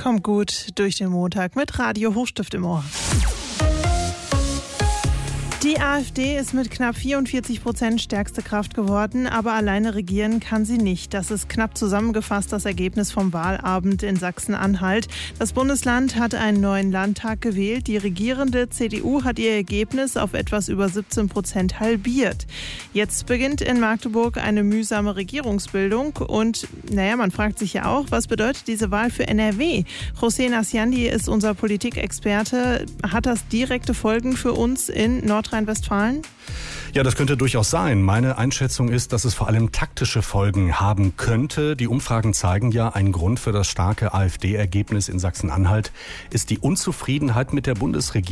Kommt gut durch den Montag mit Radio Hochstift im Ohr. Die AfD ist mit knapp 44% stärkste Kraft geworden, aber alleine regieren kann sie nicht. Das ist knapp zusammengefasst das Ergebnis vom Wahlabend in Sachsen-Anhalt. Das Bundesland hat einen neuen Landtag gewählt. Die regierende CDU hat ihr Ergebnis auf etwas über 17% halbiert. Jetzt beginnt in Magdeburg eine mühsame Regierungsbildung und man fragt sich ja auch, was bedeutet diese Wahl für NRW? José Nasciandi ist unser Politikexperte. Hat das direkte Folgen für uns in Nordrhein-Westfalen? Ja, das könnte durchaus sein. Meine Einschätzung ist, dass es vor allem taktische Folgen haben könnte. Die Umfragen zeigen ja, ein Grund für das starke AfD-Ergebnis in Sachsen-Anhalt ist die Unzufriedenheit mit der Bundesregierung.